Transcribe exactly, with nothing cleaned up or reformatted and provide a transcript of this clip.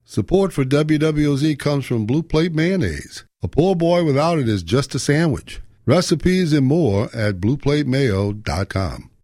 Support for W W Z comes from Blue Plate Mayonnaise. A poor boy without it is just a sandwich. Recipes and more at blue plate mayo dot com.